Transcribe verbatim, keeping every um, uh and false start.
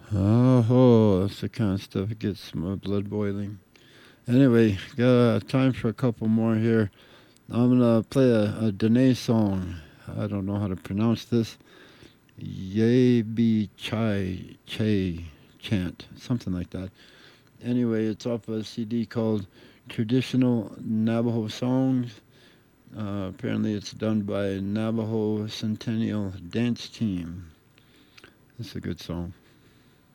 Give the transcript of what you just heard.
Oh, that's the kind of stuff that gets my blood boiling. Anyway, got uh, time for a couple more here. I'm gonna play a, a Dene song. I don't know how to pronounce this. Ye Bi Chai Che Chant, something like that. Anyway, it's off a C D called Traditional Navajo Songs. Uh, apparently, it's done by Navajo Centennial Dance Team. It's a good song.